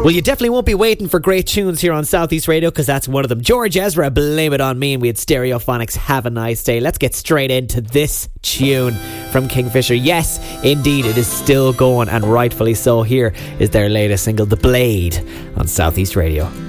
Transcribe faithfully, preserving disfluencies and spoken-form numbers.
Well, you definitely won't be waiting for great tunes here on Southeast Radio, because that's one of them. George Ezra, Blame It On Me, and we had Stereophonics, Have a Nice Day. Let's get straight into this tune from Kingfisher. Yes, indeed, it is still going, and rightfully so. Here is their latest single, The Blade, on Southeast Radio.